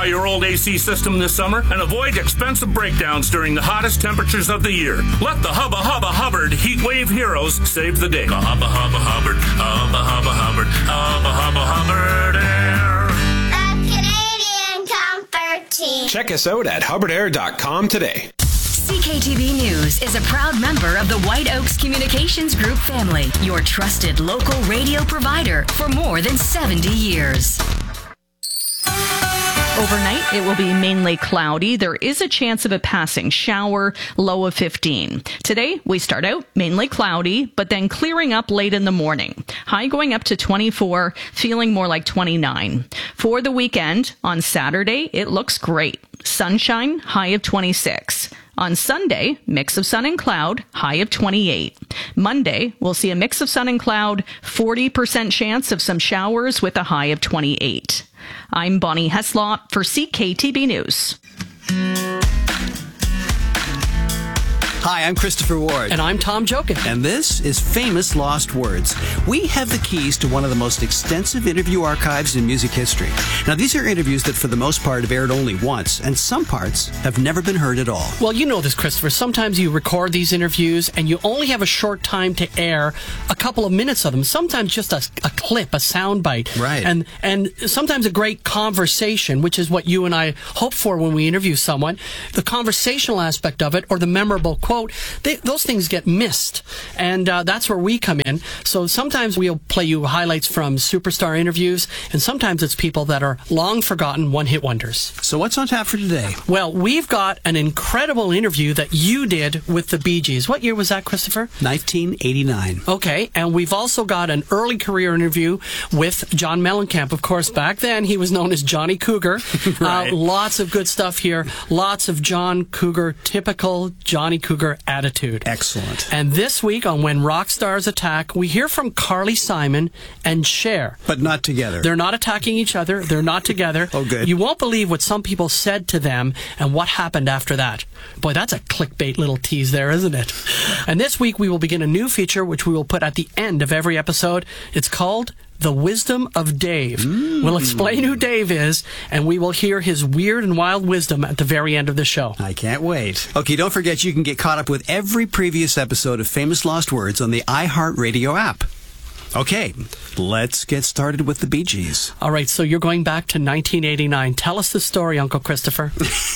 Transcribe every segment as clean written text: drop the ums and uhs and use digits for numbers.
Try your old AC system this summer and avoid expensive breakdowns during the hottest temperatures of the year. Let the Hubba Hubba Hubbard Heat Wave Heroes save the day. Hubba Hubba Hubbard, Hubba Hubba Hubbard, Hubba Hubba Hubbard Air. The Canadian Comfort Team. Check us out at hubbardair.com today. CKTB News is a proud member of the White Oaks Communications Group family, your trusted local radio provider for more than 70 years. Overnight, it will be mainly cloudy. There is a chance of a passing shower, low of 15. Today, we start out mainly cloudy, but then clearing up late in the morning. High going up to 24, feeling more like 29. For the weekend, on Saturday, it looks great. Sunshine, high of 26. On Sunday, mix of sun and cloud, high of 28. Monday, we'll see a mix of sun and cloud, 40% chance of some showers with a high of 28. I'm Bonnie Heslop for CKTB News. Hi, I'm Christopher Ward. And I'm Tom Jokin. And this is Famous Lost Words. We have the keys to one of the most extensive interview archives in music history. Now, these are interviews that for the most part have aired only once, and some parts have never been heard at all. Well, you know this, Christopher. Sometimes you record these interviews and you only have a short time to air a couple of minutes of them. Sometimes just a clip, a sound bite. Right. And sometimes a great conversation, which is what you and I hope for when we interview someone. The conversational aspect of it or the memorable quote, those things get missed. And that's where we come in. So sometimes we'll play you highlights from superstar interviews, and sometimes it's people that are long forgotten one-hit wonders. So what's on tap for today? Well, we've got an incredible interview that you did with the Bee Gees. What year was that, Christopher? 1989. Okay, and we've also got an early career interview with John Mellencamp. Of course, back then he was known as Johnny Cougar. Right. Lots of good stuff here. Lots of John Cougar, typical Johnny Cougar attitude. Excellent. And this week on When Rock Stars Attack, we hear from Carly Simon and Cher. But not together. They're not attacking each other. They're not together. Oh, good. You won't believe what some people said to them and what happened after that. Boy, that's a clickbait little tease there, isn't it? And this week we will begin a new feature which we will put at the end of every episode. It's called The Wisdom of Dave. We'll explain who Dave is, and we will hear his weird and wild wisdom at the very end of the show. I can't wait. Okay, don't forget you can get caught up with every previous episode of Famous Lost Words on the iHeartRadio app. Okay, let's get started with the Bee Gees. All right, so you're going back to 1989. Tell us the story, Uncle Christopher.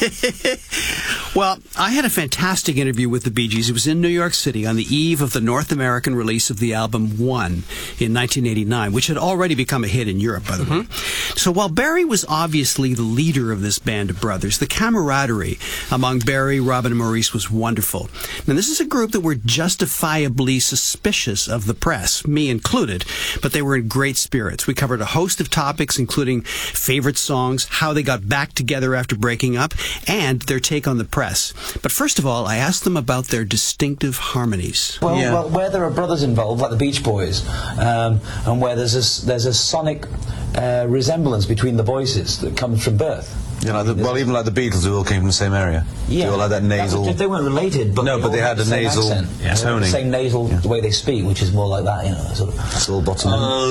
Well, I had a fantastic interview with the Bee Gees. It was in New York City on the eve of the North American release of the album One in 1989, which had already become a hit in Europe, by the way. So while Barry was obviously the leader of this band of brothers, the camaraderie among Barry, Robin, and Maurice was wonderful. Now, this is a group that were justifiably suspicious of the press, me included, but they were in great spirits. We covered a host of topics, including favorite songs, how they got back together after breaking up, and their take on the press. But first of all, I asked them about their distinctive harmonies. Well, where there are brothers involved, like the Beach Boys, and where there's a sonic resemblance between the voices that comes from birth. You know, even like the Beatles, who all came from the same area. Yeah, they all had that nasal. They weren't related, but no, but they had a nasal toning. The same nasal, the way they speak, which is more like that, you know, sort of. Still bottom.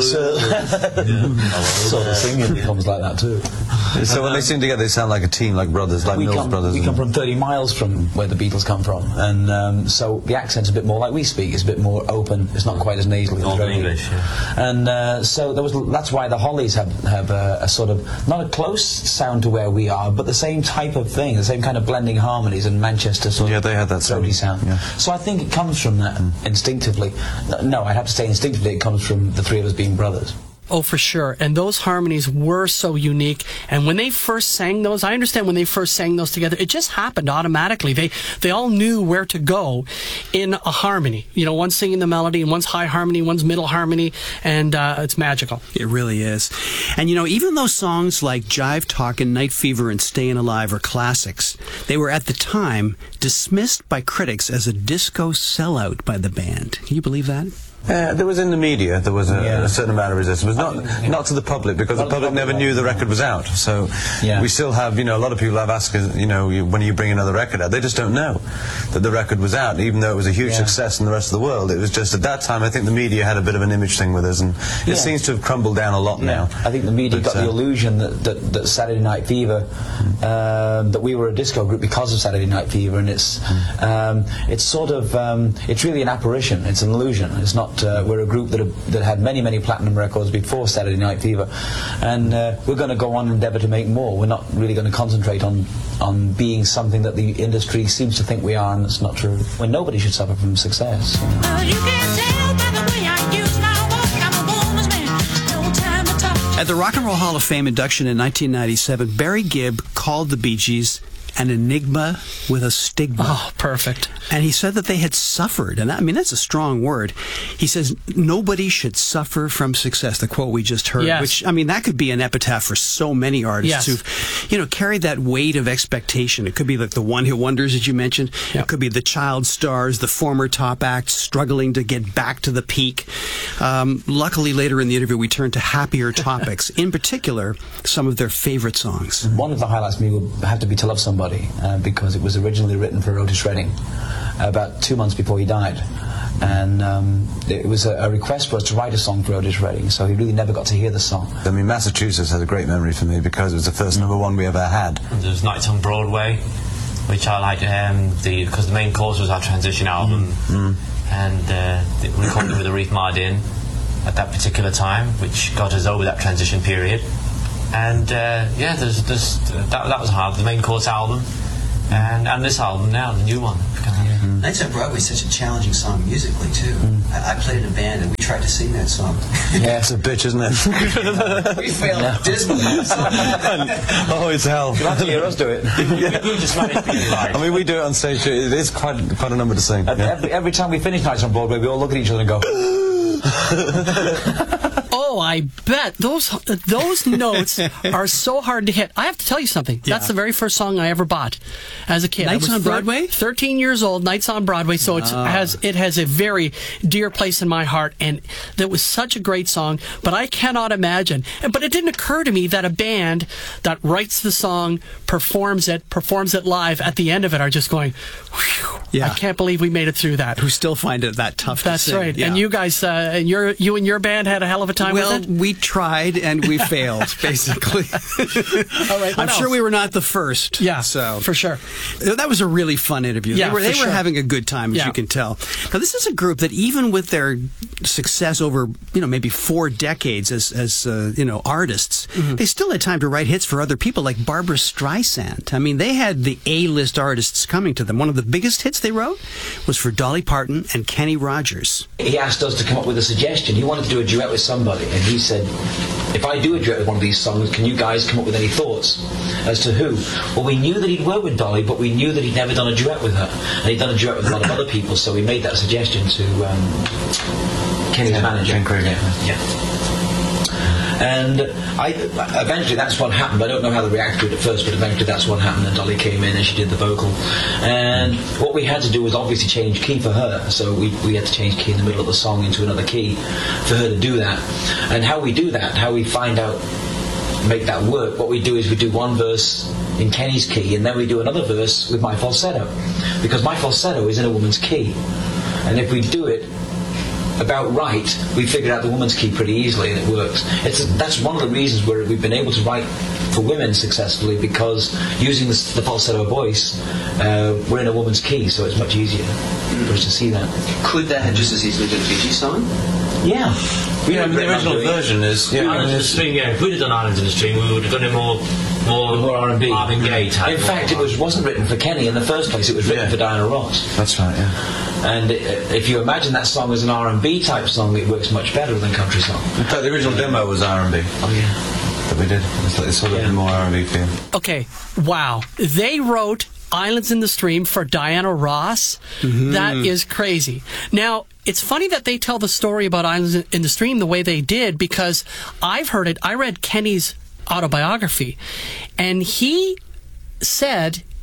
Sort of singing becomes like that too. So when they sing together, they sound like a team, like brothers, like Mills Brothers. We come from 30 miles from where the Beatles come from, and so the accent's a bit more like we speak. It's a bit more open. It's not quite as nasal. Northern English. Yeah. And so that's why the Hollies have a sort of not a close sound to where we are, but the same type of thing, the same kind of blending harmonies and Manchester sort of they had that throaty sound. Yeah. So I think it comes from that instinctively. No, I'd have to say instinctively it comes from the three of us being brothers. Oh, for sure. And those harmonies were so unique. And when they first sang those, I understand when they first sang those together, it just happened automatically. They all knew where to go in a harmony. You know, one's singing the melody, and one's high harmony, one's middle harmony, and it's magical. It really is. And, you know, even though songs like Jive Talkin', Night Fever, and Stayin' Alive are classics, they were at the time dismissed by critics as a disco sellout by the band. Can you believe that? There was in the media, there was a certain amount of resistance, but not to the public, because the public never knew the record was out. So we still have, a lot of people have asked us, when you bring another record out, they just don't know that the record was out, even though it was a huge success in the rest of the world. It was just at that time, I think the media had a bit of an image thing with us, and it seems to have crumbled down a lot now. I think the media got the illusion that Saturday Night Fever, that we were a disco group because of Saturday Night Fever, and it's sort of, it's really an apparition, it's an illusion. It's not. We're a group that had many platinum records before Saturday Night Fever, and we're going to go on and endeavour to make more. We're not really going to concentrate on being something that the industry seems to think we are, and that's not true. When nobody should suffer from success. You can tell by the way I use my walk, I'm a woman's man, no time to talk. At the Rock and Roll Hall of Fame induction in 1997, Barry Gibb called the Bee Gees an enigma with a stigma. Oh, perfect. And he said that they had suffered, and that's a strong word. He says, nobody should suffer from success, the quote we just heard, which, that could be an epitaph for so many artists who've, carried that weight of expectation. It could be like the one-hit wonders that you mentioned. It could be the child stars, the former top acts struggling to get back to the peak. Luckily, later in the interview, we turned to happier topics, in particular, some of their favorite songs. One of the highlights for me would have to be To Love Somebody, because it was originally written for Otis Redding about 2 months before he died, and it was a request for us to write a song for Otis Redding, so he really never got to hear the song. Massachusetts has a great memory for me because it was the first #1 we ever had. There was Nights on Broadway, which I liked because the main course was our transition album, and we recorded it with Aretha Mardin at that particular time, which got us over that transition period. And that was hard. The main course album, and this album now, the new one. Nights on Broadway is such a challenging song musically too. I played in a band and we tried to sing that song. Yeah, it's a bitch, isn't it? We failed dismally. Oh, it's hell. You'll have to hear us do it. We just managed to be live. We do it on stage. It is quite a number to sing. Every time we finish Nights on Broadway, we all look at each other and go. Oh, I bet those notes are so hard to hit. I have to tell you something. That's the very first song I ever bought as a kid. Nights on Broadway? 13 years old, Nights on Broadway. So it has a very dear place in my heart, and that was such a great song. But I cannot imagine. But it didn't occur to me that a band that writes the song, performs it live at the end of it are just going, whew, I can't believe we made it through that. Who still find it that tough to sing. That's right. Yeah. And you guys, you and your band had a hell of a time with it? We tried and we failed, basically. All right, I'm sure we were not the first. Yeah, so for sure. That was a really fun interview. Yeah, they were having a good time, as you can tell. Now, this is a group that even with their success over, maybe 4 decades as artists, they still had time to write hits for other people like Barbra Streisand. They had the A-list artists coming to them. One of the biggest hits they wrote was for Dolly Parton and Kenny Rogers. He asked us to come up with a suggestion. He wanted to do a duet with somebody, and he said, if I do a duet with one of these songs, can you guys come up with any thoughts as to who? Well, we knew that he'd worked with Dolly, but we knew that he'd never done a duet with her, and he'd done a duet with a lot of other people, so we made that suggestion to Kenny's manager. Ken Krager. Yeah. And eventually that's what happened. I don't know how they reacted to it at first, but eventually that's what happened, and Dolly came in and she did the vocal. And what we had to do was obviously change key for her, so we had to change key in the middle of the song into another key for her to do that. And how we do that, how we find out, make that work, what we do is we do one verse in Kenny's key, and then we do another verse with my falsetto, because my falsetto is in a woman's key, and if we do it about right, we figured out the woman's key pretty easily, and it works. That's one of the reasons where we've been able to write for women successfully, because using the falsetto voice, we're in a woman's key, so it's much easier for us to see that. Could that have just as easily been a Bee Gees song? Yeah. The original version is... Islands in the Stream, if we'd have done Islands in the Stream, we would have done it more R&B. Marvin Gaye type. In fact, it wasn't written for Kenny in the first place, it was written for Diana Ross. That's right, yeah. And if you imagine that song as an R&B type song, it works much better than country song. In fact, the original demo was R&B. Oh, yeah. That we did. It's sort of more R&B feel. Okay, wow. They wrote Islands in the Stream for Diana Ross. That is crazy. Now, it's funny that they tell the story about Islands in the Stream the way they did, because I've heard it. I read Kenny's autobiography, and he said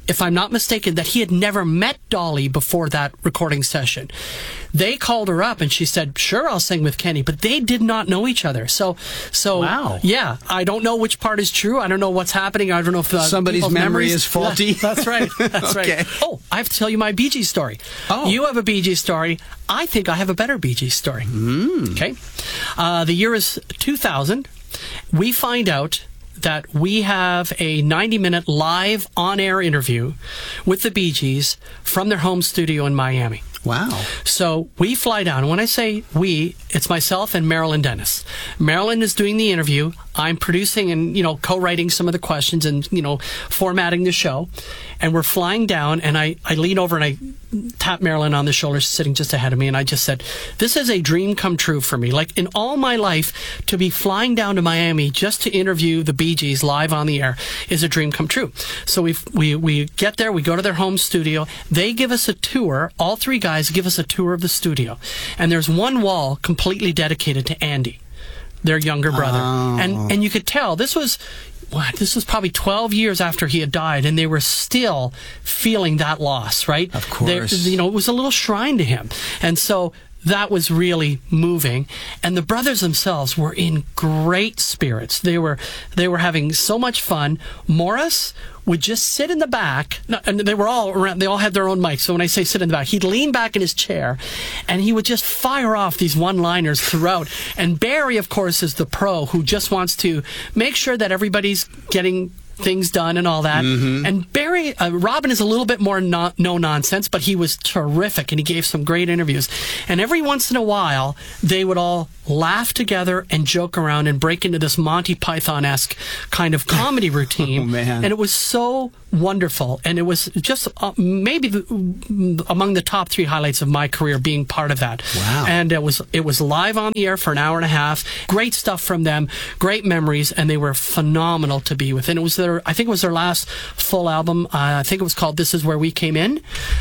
if I'm not mistaken, that he had never met Dolly before that recording session. They called her up and she said, sure, I'll sing with Kenny, but they did not know each other. So wow. Yeah, I don't know which part is true. I don't know what's happening. I don't know if somebody's memory is faulty. Yeah, that's right. That's Okay. right. Oh, I have to tell you my Bee Gees story. Oh. You have a Bee Gees story. I think I have a better Bee Gees story. Okay. The year is 2000. We find out that we have a 90-minute live on-air interview with the Bee Gees from their home studio in Miami. Wow. So we fly down. And when I say we, it's myself and Marilyn Dennis. Marilyn is doing the interview. I'm producing and, co-writing some of the questions and, formatting the show. And we're flying down, and I lean over and I tap Marilyn on the shoulder, sitting just ahead of me, and I just said, this is a dream come true for me. Like, in all my life, to be flying down to Miami just to interview the Bee Gees live on the air is a dream come true. So we get there, we go to their home studio. They give us a tour. All three guys give us a tour of the studio. And there's one wall completely dedicated to Andy, their younger brother. Oh. And you could tell this was probably 12 years after he had died, and they were still feeling that loss, right? Of course. It was a little shrine to him. And so that was really moving. And the brothers themselves were in great spirits. They were having so much fun. Morris would just sit in the back, and they were all around, they all had their own mics. So when I say sit in the back, he'd lean back in his chair and he would just fire off these one-liners throughout. And Barry, of course, is the pro who just wants to make sure that everybody's getting things done and all that. Mm-hmm. And Barry, Robin is a little bit more no nonsense, but he was terrific and he gave some great interviews. And every once in a while, they would all laugh together and joke around and break into this Monty Python-esque kind of comedy routine. Oh, man. And it was so wonderful. And it was just maybe among the top 3 highlights of my career, being part of that. Wow. And it was live on the air for an hour and a half. Great stuff from them. Great memories. And they were phenomenal to be with. And I think it was their last full album. I think it was called This Is Where We Came In.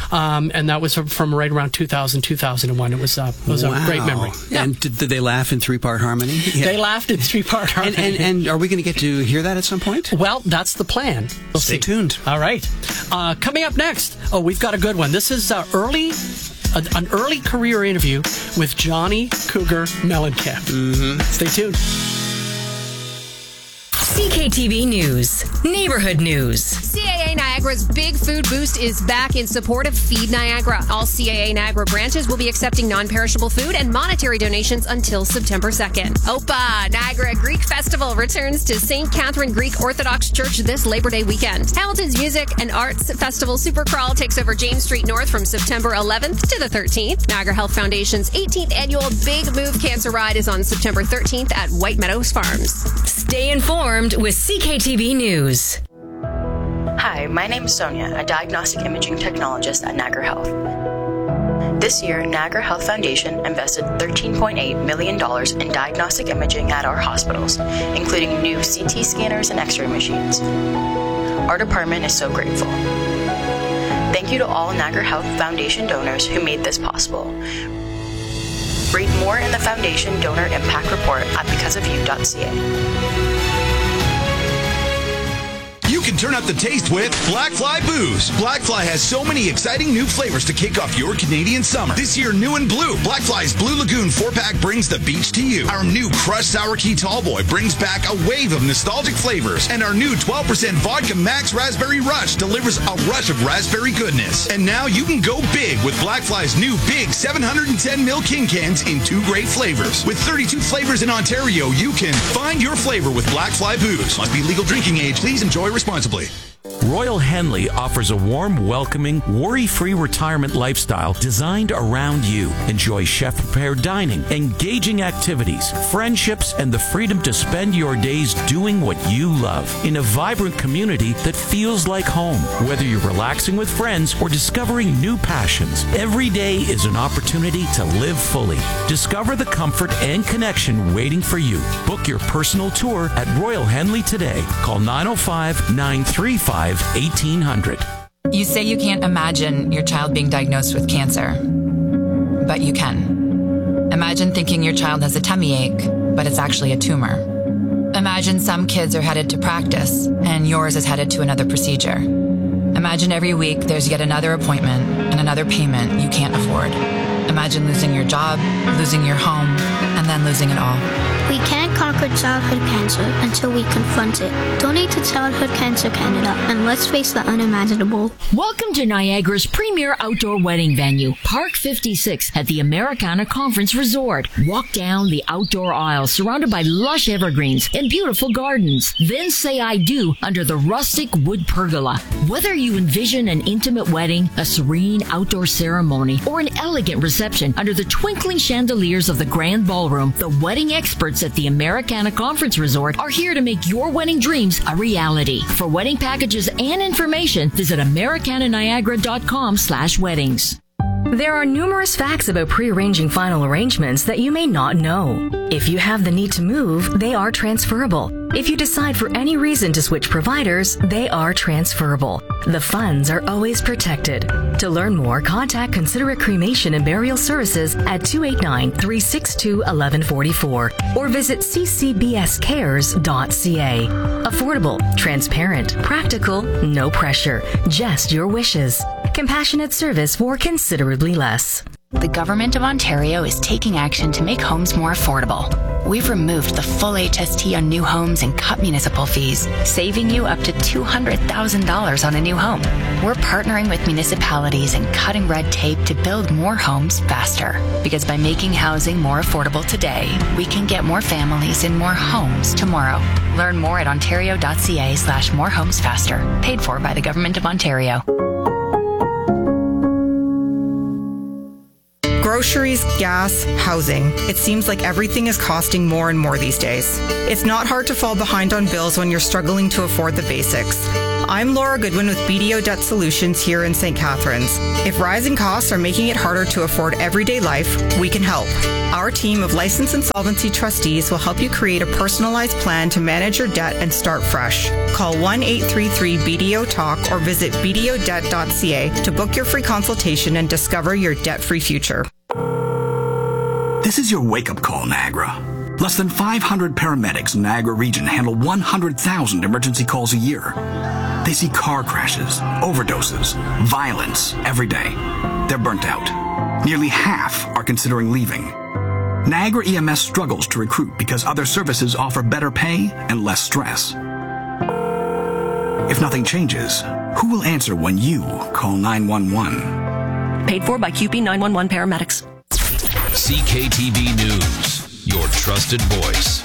And that was from right around 2000, 2001. It was a great memory. Yeah. And did they laugh in 3-part harmony? Yeah. They laughed in 3-part harmony. And are we going to get to hear that at some point? Well, that's the plan. Stay tuned. All right. Coming up next, we've got a good one. This is an early career interview with Johnny Cougar Mellencamp. Mm-hmm. Stay tuned. CKTV News, Neighborhood News. CAA Niagara's Big Food Boost is back in support of Feed Niagara. All CAA Niagara branches will be accepting non-perishable food and monetary donations until September 2nd. OPA, Niagara Greek Festival, returns to St. Catherine Greek Orthodox Church this Labor Day weekend. Hamilton's Music and Arts Festival Super Crawl takes over James Street North from September 11th to the 13th. Niagara Health Foundation's 18th annual Big Move Cancer Ride is on September 13th at White Meadows Farms. Stay informed with CKTV News. Hi, my name is Sonia, a diagnostic imaging technologist at Niagara Health. This year, Niagara Health Foundation invested $13.8 million in diagnostic imaging at our hospitals, including new CT scanners and X-ray machines. Our department is so grateful. Thank you to all Niagara Health Foundation donors who made this possible. Read more in the Foundation Donor Impact Report at becauseofyou.ca. You can turn up the taste with Blackfly Booze. Blackfly has so many exciting new flavors to kick off your Canadian summer. This year, new and blue, Blackfly's Blue Lagoon 4-pack brings the beach to you. Our new Crushed Sour Key Tallboy brings back a wave of nostalgic flavors. And our new 12% Vodka Max Raspberry Rush delivers a rush of raspberry goodness. And now you can go big with Blackfly's new big 710ml King Cans in 2 great flavors. With 32 flavors in Ontario, you can find your flavor with Blackfly Booze. Must be legal drinking age. Please enjoy responsibly. Royal Henley offers a warm, welcoming, worry-free retirement lifestyle designed around you. Enjoy chef-prepared dining, engaging activities, friendships, and the freedom to spend your days doing what you love in a vibrant community that feels like home. Whether you're relaxing with friends or discovering new passions, every day is an opportunity to live fully. Discover the comfort and connection waiting for you. Book your personal tour at Royal Henley today. Call 905-935-1800. You say you can't imagine your child being diagnosed with cancer, but you can. Imagine thinking your child has a tummy ache, but it's actually a tumor. Imagine some kids are headed to practice and yours is headed to another procedure. Imagine every week there's yet another appointment and another payment you can't afford. Imagine losing your job, losing your home, and then losing it all. We can't conquer childhood cancer until we confront it. Donate to Childhood Cancer Canada and let's face the unimaginable. Welcome to Niagara's premier outdoor wedding venue, Park 56 at the Americana Conference Resort. Walk down the outdoor aisle surrounded by lush evergreens and beautiful gardens. Then say I do under the rustic wood pergola. Whether you envision an intimate wedding, a serene outdoor ceremony, or an elegant reception under the twinkling chandeliers of the grand ballroom, the wedding experts at the Americana Conference Resort are here to make your wedding dreams a reality. For wedding packages and information, visit americananiagara.com/weddings. There are numerous facts about pre-arranging final arrangements that you may not know. If you have the need to move, they are transferable. If you decide for any reason to switch providers, they are transferable. The funds are always protected. To learn more, contact Considerate Cremation and Burial Services at 289-362-1144 or visit ccbscares.ca. Affordable, transparent, practical, no pressure, just your wishes. Compassionate service for considerably less. The Government of Ontario is taking action to make homes more affordable. We've removed the full HST on new homes and cut municipal fees, saving you up to $200,000 on a new home. We're partnering with municipalities and cutting red tape to build more homes faster. Because by making housing more affordable today, we can get more families in more homes tomorrow. Learn more at ontario.ca/morehomesfaster. Paid for by the Government of Ontario. Groceries, gas, housing. It seems like everything is costing more and more these days. It's not hard to fall behind on bills when you're struggling to afford the basics. I'm Laura Goodwin with BDO Debt Solutions here in St. Catharines. If rising costs are making it harder to afford everyday life, we can help. Our team of licensed insolvency trustees will help you create a personalized plan to manage your debt and start fresh. Call 1-833-BDO-TALK or visit bdodebt.ca to book your free consultation and discover your debt-free future. This is your wake-up call, Niagara. Less than 500 paramedics in the Niagara region handle 100,000 emergency calls a year. They see car crashes, overdoses, violence every day. They're burnt out. Nearly half are considering leaving. Niagara EMS struggles to recruit because other services offer better pay and less stress. If nothing changes, who will answer when you call 911? Paid for by QP 911 paramedics. CKTV News, your trusted voice.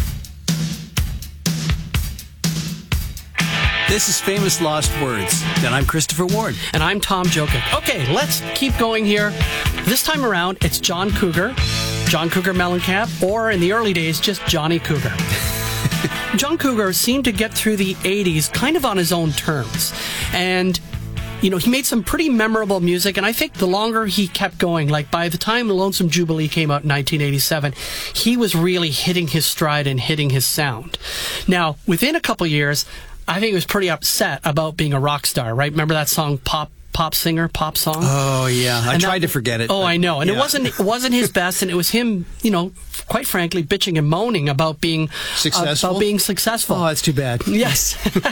This is Famous Lost Words, and I'm Christopher Ward. And I'm Tom Jokic. Okay, let's keep going here. This time around, it's John Cougar Mellencamp, or in the early days, just Johnny Cougar. John Cougar seemed to get through the 80s kind of on his own terms. And you know, he made some pretty memorable music, and I think the longer he kept going, like by the time Lonesome Jubilee came out in 1987, he was really hitting his stride and hitting his sound. Now, within a couple years, I think he was pretty upset about being a rock star, right? Remember that song, Pop Song? Oh, yeah. I tried to forget it. Oh, I know. And yeah. it wasn't his best, and it was him, you know, quite frankly, bitching and moaning about being successful. Oh, that's too bad. Yes.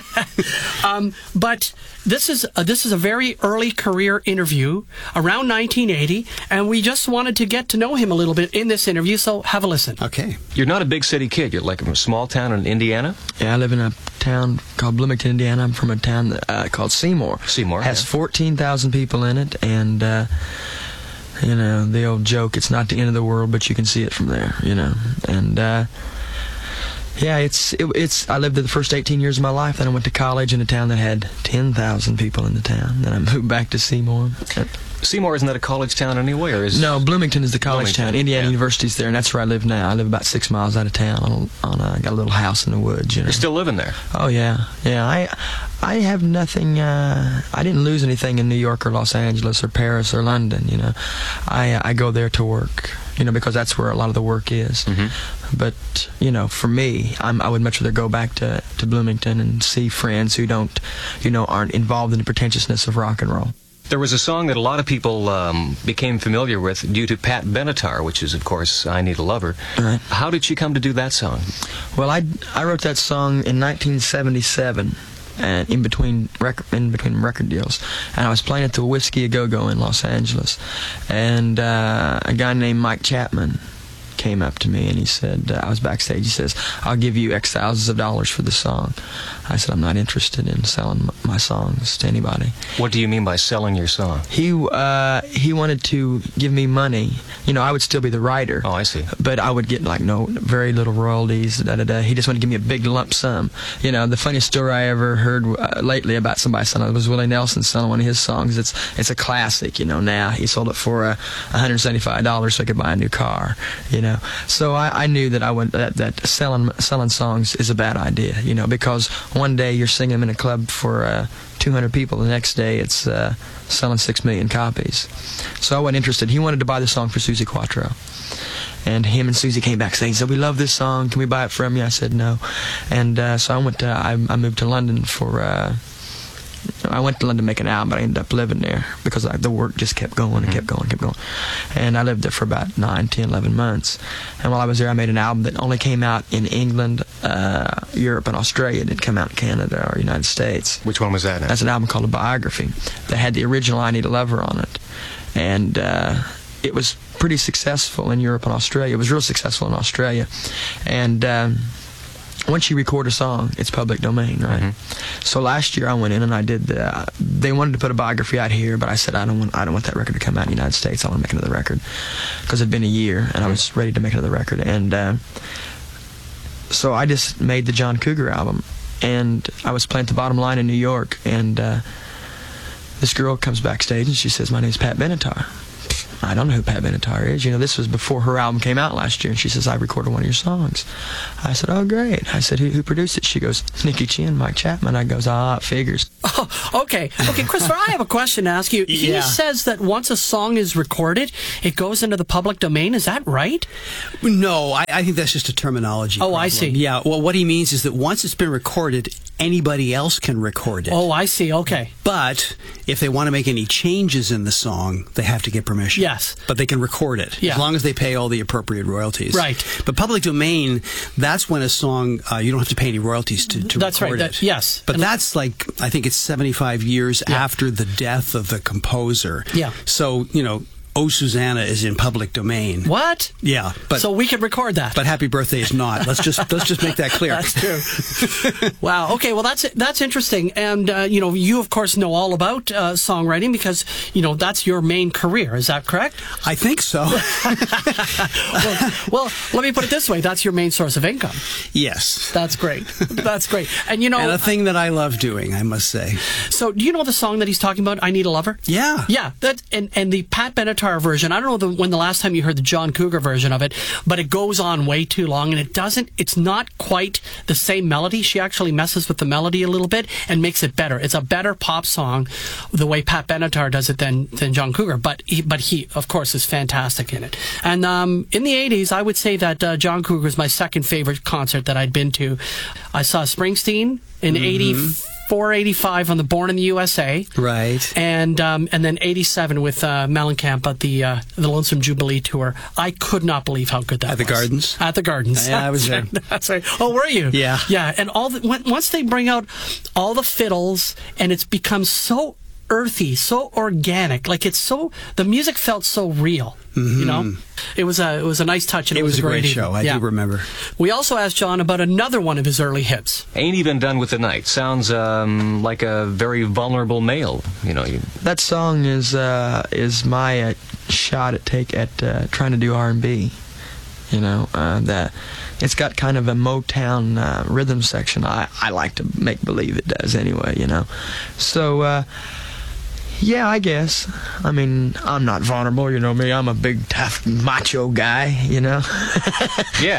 But this is a very early career interview, around 1980, and we just wanted to get to know him a little bit in this interview, so have a listen. Okay. You're not a big city kid. You're like from a small town in Indiana? Yeah, I live in a town called Bloomington, Indiana. I'm from a town called Seymour. Seymour has 14,000 people in it, and you know, the old joke, it's not the end of the world, but you can see it from there, you know. And yeah, it's I lived there the first 18 years of my life. Then I went to college in a town that had 10,000 people in the town. Then I moved back to Seymour. Seymour, isn't that a college town anyway? Or is No, Bloomington is the college town. Indiana University's there, and that's where I live now. I live about 6 miles out of town. I got a little house in the woods. You know. You're still living there? Oh yeah, yeah. I have nothing. I didn't lose anything in New York or Los Angeles or Paris or London. You know, I go there to work. You know, because that's where a lot of the work is. Mm-hmm. But you know, for me, I would much rather go back to Bloomington and see friends who don't, you know, aren't involved in the pretentiousness of rock and roll. There was a song that a lot of people became familiar with due to Pat Benatar, which is, of course, I Need a Lover. Right. How did she come to do that song? Well, I wrote that song in 1977, and in between record deals, and I was playing at the Whiskey A Go-Go in Los Angeles, and a guy named Mike Chapman came up to me and he said, I was backstage, he says, "I'll give you X thousands of dollars for this song." I said, "I'm not interested in selling my songs to anybody." What do you mean by selling your song? He wanted to give me money. I would still be the writer. Oh, I see. But I would get very little royalties. He just wanted to give me a big lump sum. The funniest story I ever heard lately about somebody selling it was Willie Nelson selling one of his songs. It's a classic. Now he sold it for $175 so I could buy a new car. So I knew that selling songs is a bad idea. Because one day you're singing them in a club for 200 people, the next day it's selling 6 million copies. So I wasn't interested. He wanted to buy the song for Suzi Quatro, and him and Susie came back saying, "So we love this song, can we buy it from you?" I said no, and so I moved to London I went to London to make an album, but I ended up living there because the work just kept going and kept going. And I lived there for about 9, 10, 11 months. And while I was there, I made an album that only came out in England, Europe, and Australia. It didn't come out in Canada or United States. Which one was that? That's an album called A Biography that had the original I Need a Lover on it. And it was pretty successful in Europe and Australia. It was real successful in Australia. And once you record a song, it's public domain, right? Mm-hmm. So last year I went in and I did they wanted to put a biography out here, but I said I don't want that record to come out in the United States. I want to make another record because it'd been a year and I was ready to make another record. And so I just made the John Cougar album, and I was playing at the Bottom Line in New York, and this girl comes backstage and she says, "My name's Pat Benatar." I don't know who Pat Benatar is. This was before her album came out last year. And she says, "I recorded one of your songs." I said, "Oh, great." I said, who produced it? She goes, "Nicky Chinn, Mike Chapman." I goes, "Ah, it figures." Oh, okay. Christopher, I have a question to ask you. He says that once a song is recorded, it goes into the public domain. Is that right? No, I think that's just a terminology problem. I see. Yeah, well, what he means is that once it's been recorded, anybody else can record it. Oh, I see. Okay. But if they want to make any changes in the song, they have to get permission. Yes. But they can record it, as long as they pay all the appropriate royalties. Right. But public domain, that's when a song, you don't have to pay any royalties to that's record right. it. Yes. But that's I think it's 75 years after the death of the composer. Yeah. So, "Oh, Susanna" is in public domain. What? Yeah, but so we could record that. But "Happy Birthday" is not. Let's just make that clear. That's true. Wow. Okay. Well, that's interesting. And you of course know all about songwriting because that's your main career. Is that correct? I think so. well, let me put it this way: that's your main source of income. Yes. That's great. That's great. And and a thing that I love doing, I must say. So, do you know the song that he's talking about? "I Need a Lover." Yeah. Yeah. That and the Pat Benatar version. I don't know when the last time you heard the John Cougar version of it, but it goes on way too long, and it's not quite the same melody. She actually messes with the melody a little bit and makes it better. It's a better pop song the way Pat Benatar does it than John Cougar, but he of course is fantastic in it. And in the 80s, I would say that John Cougar is my second favorite concert that I'd been to. I saw Springsteen in 84, 85 on the Born in the USA. Right. And then 87 with Mellencamp at the Lonesome Jubilee tour. I could not believe how good that was. At the Gardens? At the Gardens. Yeah, I was there. That's right. Oh, were you? Yeah. Yeah, and once they bring out all the fiddles, and it's become so earthy, so organic, like the music felt so real. Mm-hmm. It was a nice touch, and it was a great show. I do remember. We also asked John about another one of his early hits. "Ain't Even Done with the Night" sounds like a very vulnerable male. That song is my shot at trying to do R&B. That it's got kind of a Motown rhythm section. I like to make believe it does anyway. So. Yeah, I guess. I mean, I'm not vulnerable, you know me. I'm a big, tough, macho guy, Yeah.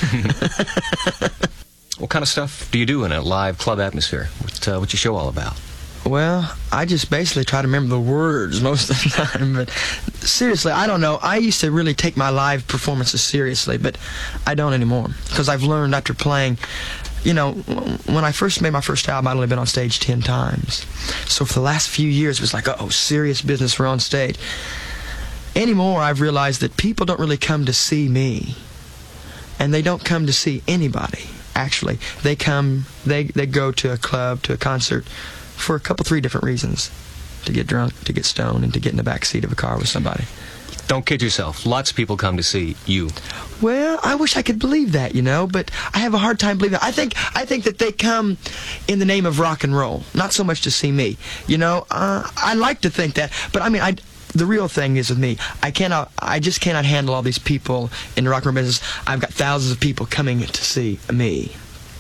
What kind of stuff do you do in a live club atmosphere? What's your show all about? Well, I just basically try to remember the words most of the time. But seriously, I don't know. I used to really take my live performances seriously, but I don't anymore. Because I've learned after playing... when I first made my first album, I'd only been on stage 10 times. So for the last few years, it was like, serious business, we're on stage. Anymore, I've realized that people don't really come to see me. And they don't come to see anybody actually. They go to a club, to a concert for 3 different reasons. To get drunk, to get stoned, and to get in the back seat of a car with somebody. Don't kid yourself. Lots of people come to see you. Well, I wish I could believe that, but I have a hard time believing that. I think that they come in the name of rock and roll, not so much to see me. I like to think that, but I mean, the real thing is with me, I just cannot handle all these people in the rock and roll business. I've got thousands of people coming to see me.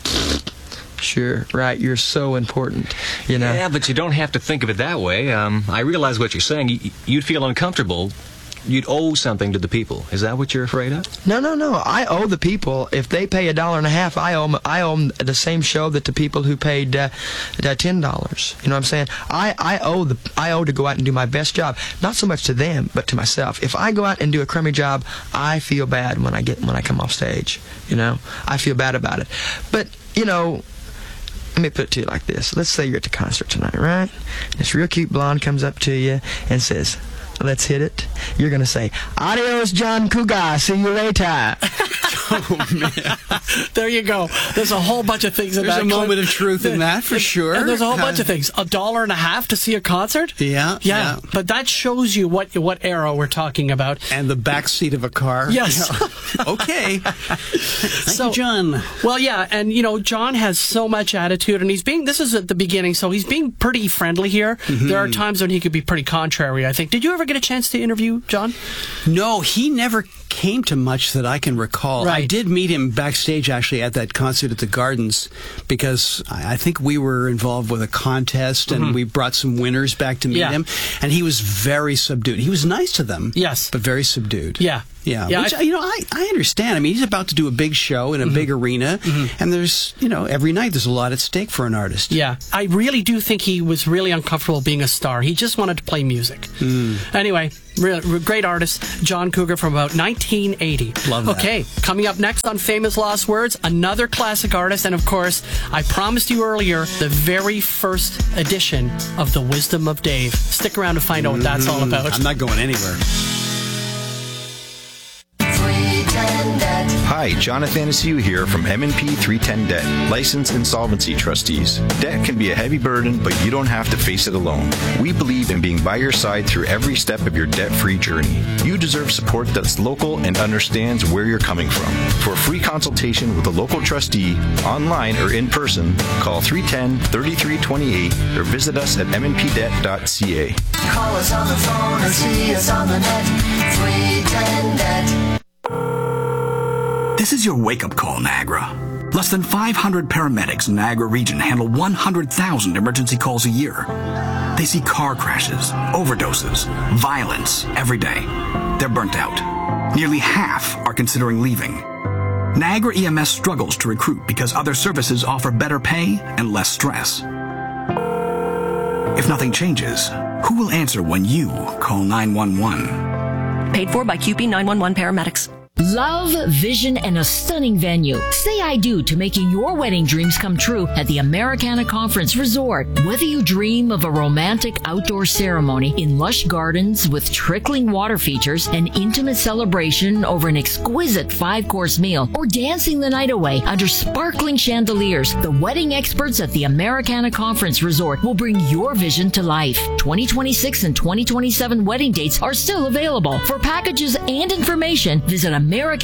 Sure, right, you're so important, Yeah, but you don't have to think of it that way. I realize what you're saying. You'd feel uncomfortable. You'd owe something to the people. Is that what you're afraid of? No. I owe the people. If they pay $1.50, I owe them the same show that the people who paid $10. You know what I'm saying? I owe to go out and do my best job. Not so much to them, but to myself. If I go out and do a crummy job, I feel bad when I come off stage. I feel bad about it. But let me put it to you like this. Let's say you're at the concert tonight, right? This real cute blonde comes up to you and says, "Let's hit it." You're going to say, "Adios, John Cougar. See you later." Oh, man. There you go. There's a whole bunch of things in that. There's a moment of truth in that, for sure. And there's a whole bunch of things. $1.50 to see a concert? Yeah. But that shows you what era we're talking about. And the back seat of a car. Yes. Okay. Thank you, John. Well, yeah, and John has so much attitude, and this is at the beginning, so he's being pretty friendly here. Mm-hmm. There are times when he could be pretty contrary, I think. Did you ever get a chance to interview John? No, he never came to much that I can recall. Right. I did meet him backstage, actually, at that concert at the Gardens, because I think we were involved with a contest, and we brought some winners back to meet him, and he was very subdued. He was nice to them, yes, but very subdued. Yeah. Which, I understand. I mean, he's about to do a big show in a big arena, and there's, every night there's a lot at stake for an artist. Yeah, I really do think he was really uncomfortable being a star. He just wanted to play music. Anyway, great artist, John Cougar from about 1980. Love that. Okay, coming up next on Famous Lost Words, another classic artist, and of course, I promised you earlier, the very first edition of The Wisdom of Dave. Stick around to find out what that's all about. I'm not going anywhere. Hi, Jonathan Asiu here from M&P 310 Debt, licensed insolvency trustees. Debt can be a heavy burden, but you don't have to face it alone. We believe in being by your side through every step of your debt-free journey. You deserve support that's local and understands where you're coming from. For a free consultation with a local trustee, online or in person, call 310-3328 or visit us at mnpdebt.ca. Call us on the phone or see us on the net. 310 Debt. This is your wake-up call, Niagara. Less than 500 paramedics in Niagara region handle 100,000 emergency calls a year. They see car crashes, overdoses, violence every day. They're burnt out. Nearly half are considering leaving. Niagara EMS struggles to recruit because other services offer better pay and less stress. If nothing changes, who will answer when you call 911? Paid for by QP 911 paramedics. Love, vision, and a stunning venue. Say I do to making your wedding dreams come true at the Americana Conference Resort. Whether you dream of a romantic outdoor ceremony in lush gardens with trickling water features, an intimate celebration over an exquisite 5-course meal, or dancing the night away under sparkling chandeliers, the wedding experts at the Americana Conference Resort will bring your vision to life. 2026 and 2027 wedding dates are still available. For packages and information, visit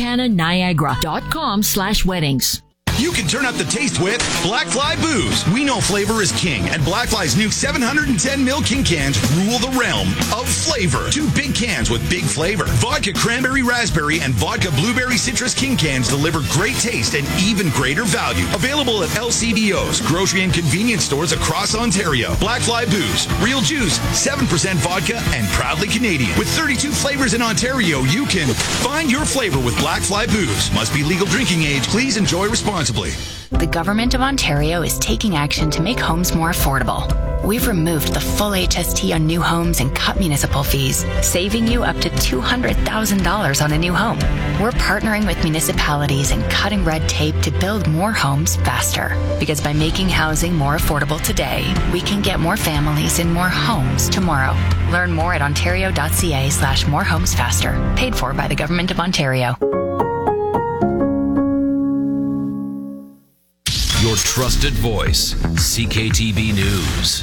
americananiagara.com/weddings. You can turn up the taste with Black Fly Booze. We know flavor is king, and Black Fly's new 710 ml King cans rule the realm of flavor. 2 big cans with big flavor. Vodka Cranberry Raspberry and Vodka Blueberry Citrus King cans deliver great taste and even greater value. Available at LCBOs, grocery and convenience stores across Ontario. Black Fly Booze. Real juice, 7% vodka, and proudly Canadian. With 32 flavors in Ontario, you can find your flavor with Black Fly Booze. Must be legal drinking age. Please enjoy responsibly. The Government of Ontario is taking action to make homes more affordable. We've removed the full HST on new homes and cut municipal fees, saving you up to $200,000 on a new home. We're partnering with municipalities and cutting red tape to build more homes faster. Because by making housing more affordable today, we can get more families in more homes tomorrow. Learn more at ontario.ca/morehomesfaster. Paid for by the Government of Ontario. Your trusted voice, CKTB News.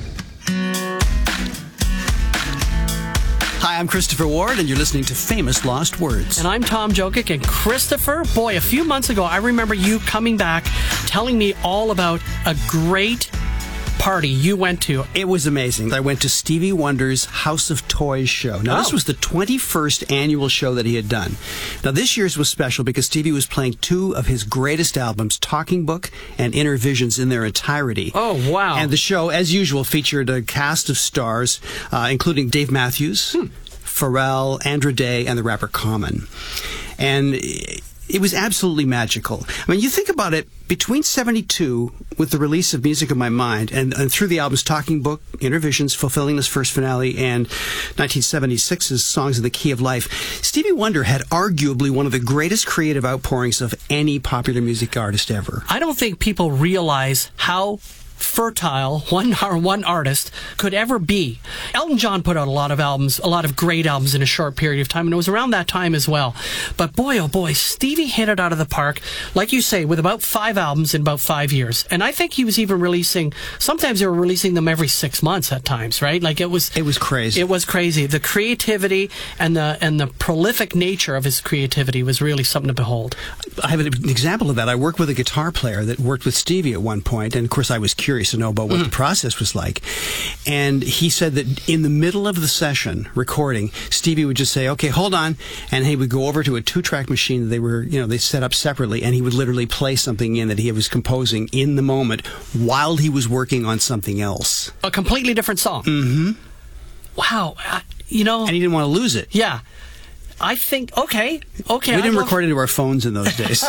Hi, I'm Christopher Ward, and you're listening to Famous Lost Words. And I'm Tom Jokic. And Christopher, boy, a few months ago, I remember you coming back, telling me all about a great party you went to. It was amazing. I went to Stevie Wonder's House of Toys show. Now, this was the 21st annual show that he had done. Now, this year's was special because Stevie was playing two of his greatest albums, Talking Book and Inner Visions, in their entirety. Oh, wow. And the show, as usual, featured a cast of stars, including Dave Matthews, Pharrell, Andra Day, and the rapper Common. And it was absolutely magical. I mean, you think about it, between 72, with the release of Music of My Mind, and through the albums Talking Book, Inner Visions, Fulfilling This First Finale, and 1976's Songs in the Key of Life, Stevie Wonder had arguably one of the greatest creative outpourings of any popular music artist ever. I don't think people realize how fertile one artist could ever be. Elton John put out a lot of albums, a lot of great albums in a short period of time, and it was around that time as well. But boy, oh boy, Stevie hit it out of the park, like you say, with about 5 albums in about 5 years. And I think he was even releasing, sometimes they were releasing them every 6 months at times, right? Like it was crazy. It was crazy. The creativity and the prolific nature of his creativity was really something to behold. I have an example of that. I worked with a guitar player that worked with Stevie at one point, and of course I was curious to know about what the process was like. And he said that in the middle of the session recording, Stevie would just say, okay, hold on, and he would go over to a 2-track machine that they set up separately, and he would literally play something in that he was composing in the moment while he was working on something else. A completely different song. Mm-hmm. Wow. And he didn't want to lose it. Yeah. I think, okay. We didn't record into our phones in those days.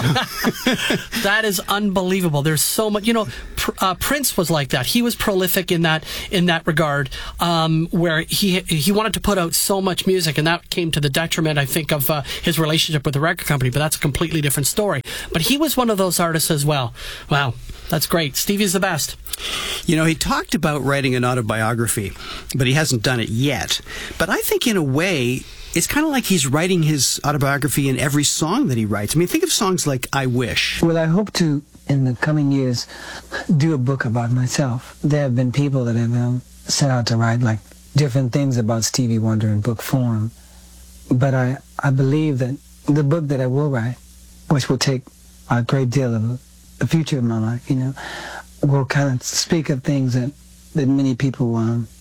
That is unbelievable. There's so much, Prince was like that. He was prolific in that regard, where he wanted to put out so much music, and that came to the detriment, I think, of his relationship with the record company, but that's a completely different story. But he was one of those artists as well. Wow. That's great. Stevie's the best. He talked about writing an autobiography, but he hasn't done it yet. But I think in a way, it's kind of like he's writing his autobiography in every song that he writes. I mean, think of songs like I Wish. Well, I hope to, in the coming years, do a book about myself. There have been people that have set out to write like different things about Stevie Wonder in book form. But I believe that the book that I will write, which will take a great deal of the future of my life, will kind of speak of things that many people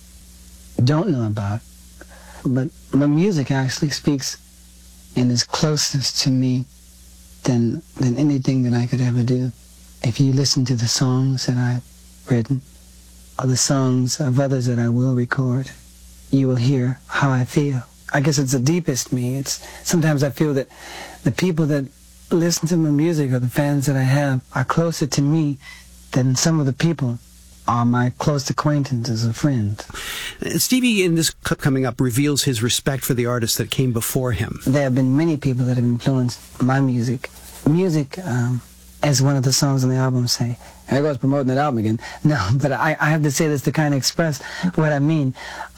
don't know about. But my music actually speaks and is closest to me than anything that I could ever do. If you listen to the songs that I've written, or the songs of others that I will record, you will hear how I feel. I guess it's the deepest me. Sometimes I feel that the people that listen to my music, or the fans that I have, are closer to me than some of the people are my close acquaintances or friends. Stevie, in this clip coming up, reveals his respect for the artists that came before him. There have been many people that have influenced my music. Music, as one of the songs on the album say, here goes promoting that album again. No, but I have to say this to kind of express what I mean.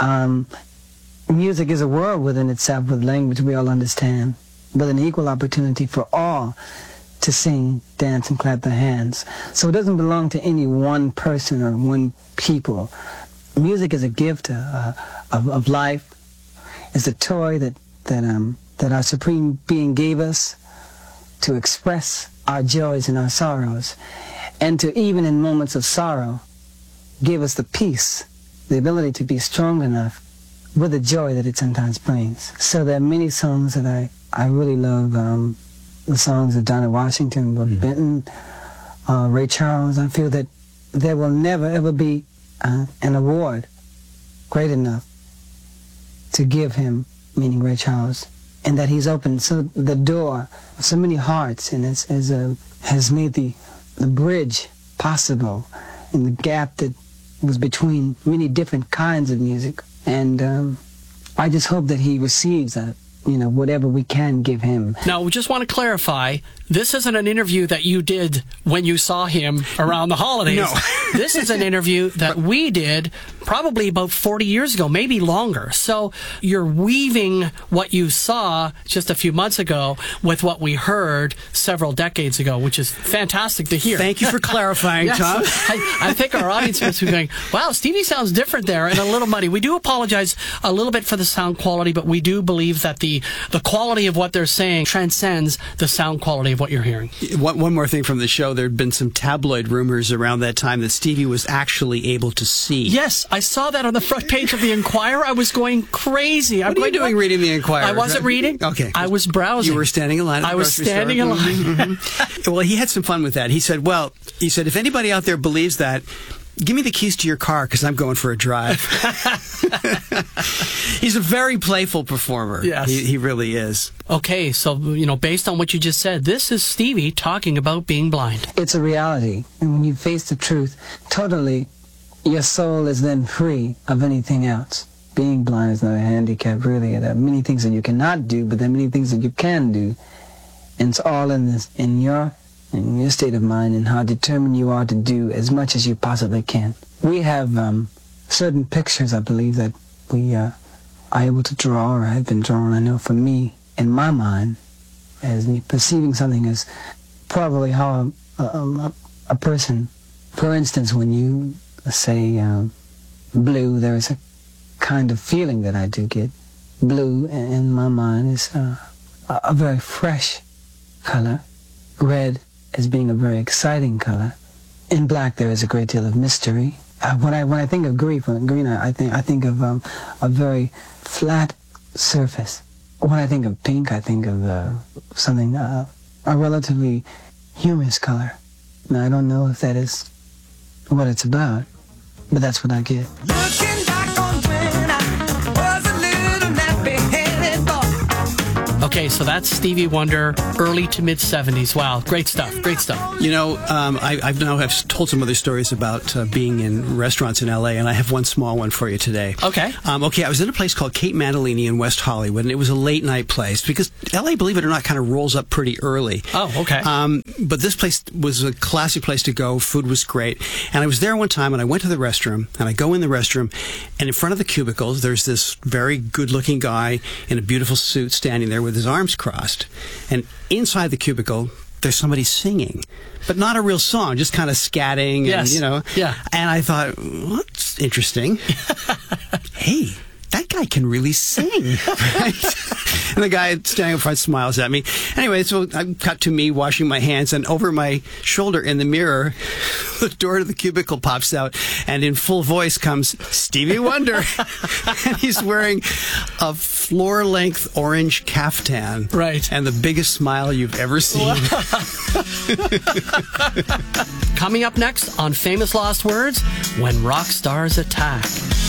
Music is a world within itself with language we all understand, with an equal opportunity for all to sing, dance, and clap their hands. So it doesn't belong to any one person or one people. Music is a gift of life. It's a toy that our Supreme Being gave us to express our joys and our sorrows, and to, even in moments of sorrow, give us the peace, the ability to be strong enough with the joy that it sometimes brings. So there are many songs that I really love. The songs of Donna Washington, Buck Benton, Ray Charles. I feel that there will never ever be an award great enough to give him, meaning Ray Charles, and that he's opened the door of so many hearts, and has made the bridge possible in the gap that was between many different kinds of music. And I just hope that he receives that whatever we can give him. Now, we just want to clarify, this isn't an interview that you did when you saw him around the holidays. No. This is an interview that we did probably about 40 years ago, maybe longer. So you're weaving what you saw just a few months ago with what we heard several decades ago, which is fantastic to hear. Thank you for clarifying, Yes. Tom. I think our audience must be going, wow, Stevie sounds different there and a little muddy. We do apologize a little bit for the sound quality, but we do believe that the quality of what they're saying transcends the sound quality of what you're hearing. One more thing from the show. There had been some tabloid rumors around that time that Stevie was actually able to see. Yes, I saw that on the front page of the Enquirer. I was going crazy. What are you doing reading the Enquirer? I wasn't reading. Okay. I was browsing. You were standing in line at the I was grocery standing store. in line. Mm-hmm. Well, he had some fun with that. He said, if anybody out there believes that, give me the keys to your car because I'm going for a drive. He's a very playful performer. Yes. He really is. Okay, so, based on what you just said, this is Stevie talking about being blind. It's a reality. And when you face the truth, totally, your soul is then free of anything else. Being blind is not a handicap, really. There are many things that you cannot do, but there are many things that you can do. And it's all in your state of mind and how determined you are to do as much as you possibly can. We have certain pictures, I believe, that we are able to draw or have been drawn. I know for me, in my mind, as me perceiving something as probably how a person, for instance, when you say blue, there is a kind of feeling that I do get. Blue, in my mind, is a very fresh color. Red as being a very exciting color. In black, there is a great deal of mystery. When I think of green, I think of a very flat surface. When I think of pink, I think of something, a relatively humorous color. Now, I don't know if that is what it's about, but that's what I get. Looking back on when I was a little nappy-headed boy. Okay, so that's Stevie Wonder, early to mid-70s. Wow, great stuff, great stuff. I've told some other stories about being in restaurants in L.A., and I have one small one for you today. Okay. I was in a place called Kate Mantilini in West Hollywood, and it was a late-night place, because L.A., believe it or not, kind of rolls up pretty early. Oh, okay. But this place was a classic place to go. Food was great. And I was there one time, and I went to the restroom, and I go in the restroom, and in front of the cubicles, there's this very good-looking guy in a beautiful suit standing there with his arms crossed. And inside the cubicle, there's somebody singing, but not a real song, just kind of scatting. Yes. And, Yeah. And I thought, well, that's interesting. Hey, that guy can really sing. Right? And the guy standing up front smiles at me. Anyway, so I cut to me washing my hands, and over my shoulder in the mirror, the door to the cubicle pops out, and in full voice comes Stevie Wonder. And he's wearing a floor-length orange caftan. Right. And the biggest smile you've ever seen. Coming up next on Famous Lost Words, When Rock Stars Attack.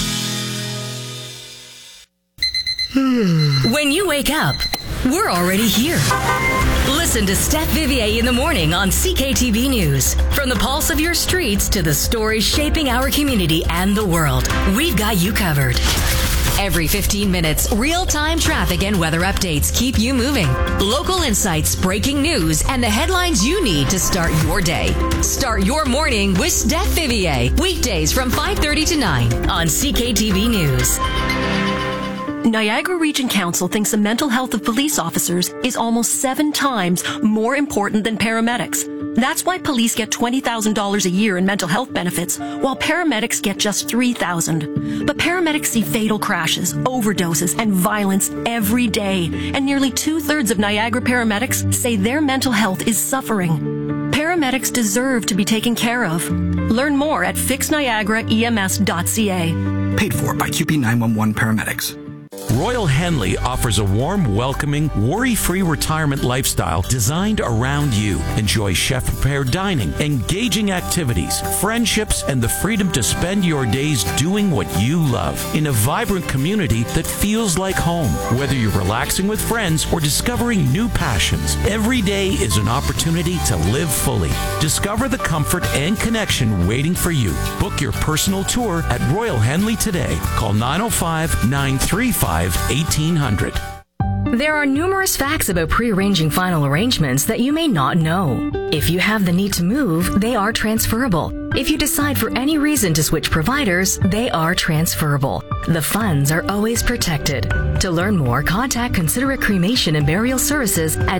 When you wake up, we're already here. Listen to Steph Vivier in the morning on CKTB News. From the pulse of your streets to the stories shaping our community and the world, we've got you covered. Every 15 minutes, real-time traffic and weather updates keep you moving. Local insights, breaking news, and the headlines you need to start your day. Start your morning with Steph Vivier. Weekdays from 5:30 to 9 on CKTB News. Niagara Region Council thinks the mental health of police officers is almost 7 times more important than paramedics. That's why police get $20,000 a year in mental health benefits, while paramedics get just $3,000. But paramedics see fatal crashes, overdoses, and violence every day, and nearly 2/3 of Niagara paramedics say their mental health is suffering. Paramedics deserve to be taken care of. Learn more at fixniagaraems.ca. Paid for by QP 911 paramedics. Royal Henley offers a warm, welcoming, worry-free retirement lifestyle designed around you. Enjoy chef-prepared dining, engaging activities, friendships, and the freedom to spend your days doing what you love in a vibrant community that feels like home. Whether you're relaxing with friends or discovering new passions, every day is an opportunity to live fully. Discover the comfort and connection waiting for you. Book your personal tour at Royal Henley today. Call 905-935-1800. There are numerous facts about prearranging final arrangements that you may not know. If you have the need to move, they are transferable. If you decide for any reason to switch providers, they are transferable. The funds are always protected. To learn more, contact Considerate Cremation and Burial Services at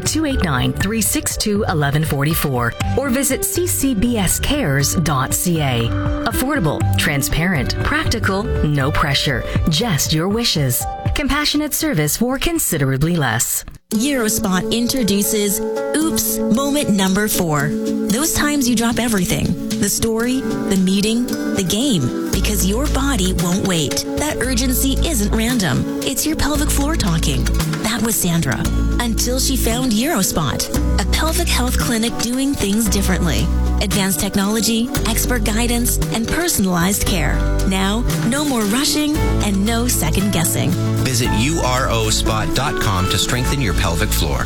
289-362-1144 or visit ccbscares.ca. Affordable, transparent, practical, no pressure, just your wishes. Compassionate service for considerably less. Eurospot introduces Oops Moment Number 4. Those times you drop everything. The story, the meeting, the game. Because your body won't wait. That urgency isn't random. It's your pelvic floor talking. That was Sandra. Until she found Eurospot, a pelvic health clinic doing things differently. Advanced technology, expert guidance, and personalized care. Now, no more rushing and no second guessing. Visit urospot.com to strengthen your pelvic floor.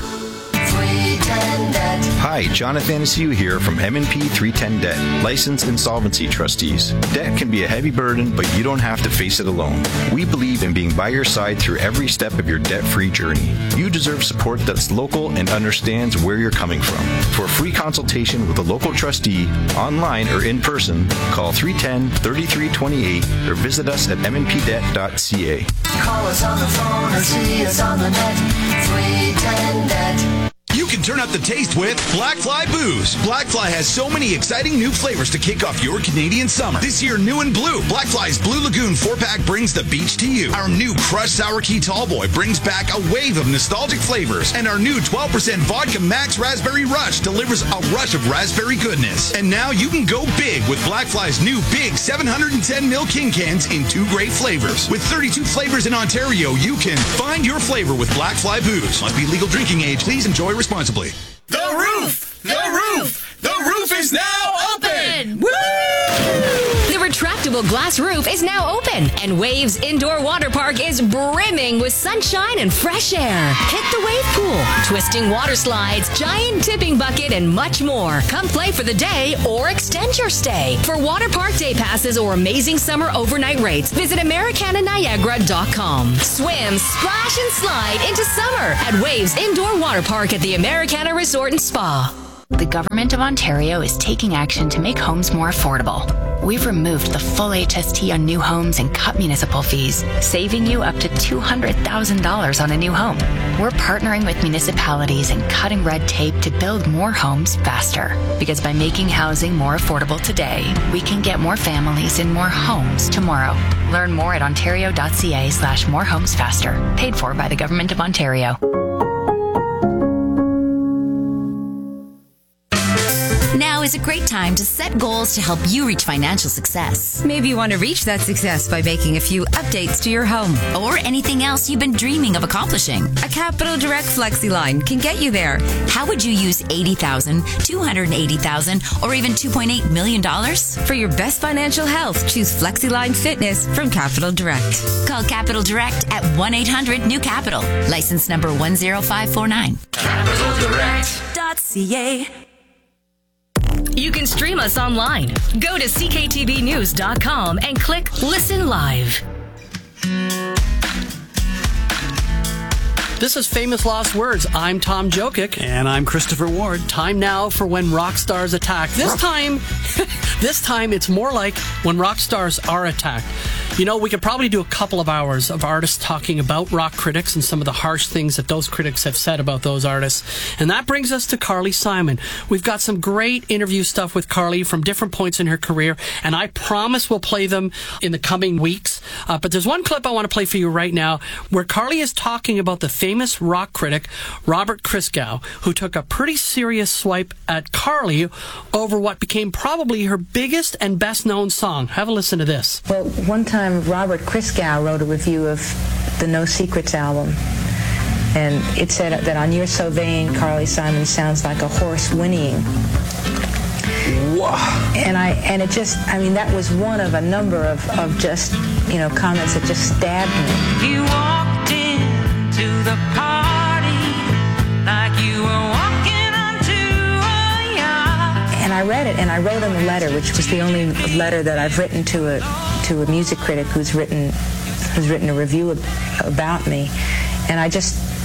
Hi, Jonathan Anaciu here from M&P 310 Debt, licensed insolvency trustees. Debt can be a heavy burden, but you don't have to face it alone. We believe in being by your side through every step of your debt-free journey. You deserve support that's local and understands where you're coming from. For a free consultation with a local trustee, online or in person, call 310-3328 or visit us at mnpdebt.ca. Call us on the phone or see us on the net. 310 Debt. You can turn up the taste with Black Fly Booze. Black Fly has so many exciting new flavors to kick off your Canadian summer. This year, new and blue, Black Fly's Blue Lagoon 4-pack brings the beach to you. Our new Crushed Sour Key Tallboy brings back a wave of nostalgic flavors. And our new 12% Vodka Max Raspberry Rush delivers a rush of raspberry goodness. And now you can go big with Black Fly's new big 710ml King Cans in 2 great flavors. With 32 flavors in Ontario, you can find your flavor with Black Fly Booze. Must be legal drinking age. Please enjoy responsibly. The roof! The roof! The roof is now open! Woo! The retractable glass roof is now open, and Waves Indoor Water Park is brimming with sunshine and fresh air. Hit the wave pool, twisting water slides, giant tipping bucket, and much more. Come play for the day or extend your stay. For water park day passes or amazing summer overnight rates, visit AmericanaNiagara.com. Swim, splash, and slide into summer at Waves Indoor Water Park at the Americana Resort and Spa. The Government of Ontario is taking action to make homes more affordable. We've removed the full HST on new homes and cut municipal fees, saving you up to $200,000 on a new home. We're partnering with municipalities and cutting red tape to build more homes faster. Because by making housing more affordable today, we can get more families in more homes tomorrow. Learn more at ontario.ca/morehomesfaster. Paid for by the Government of Ontario. Now is a great time to set goals to help you reach financial success. Maybe you want to reach that success by making a few updates to your home. Or anything else you've been dreaming of accomplishing. A Capital Direct FlexiLine can get you there. How would you use $80,000, $280,000, or even $2.8 million? For your best financial health, choose FlexiLine Fitness from Capital Direct. Call Capital Direct at 1-800-NEW-CAPITAL. License number 10549. CapitalDirect.ca. You can stream us online. Go to cktvnews.com and click Listen Live. This is Famous Lost Words. I'm Tom Jokic. And I'm Christopher Ward. Time now for When Rock Stars Attack. This time it's more like when rock stars are attacked. You know, we could probably do a couple of hours of artists talking about rock critics and some of the harsh things that those critics have said about those artists. And that brings us to Carly Simon. We've got some great interview stuff with Carly from different points in her career, and I promise we'll play them in the coming weeks. But there's one clip I want to play for you right now where Carly is talking about the famous rock critic Robert Christgau, who took a pretty serious swipe at Carly over what became probably her biggest and best known song. Have a listen to this. Well, one time Robert Christgau wrote a review of the No Secrets album, and it said that on You're So Vain, Carly Simon sounds like a horse whinnying. Wow. And it just, I mean, that was one of a number of just, you know, comments that just stabbed me. You walked into the party like you were walking onto a yacht. And I read it, and I wrote him a letter, which was the only letter that I've written to a music critic who's written a review about me. And I just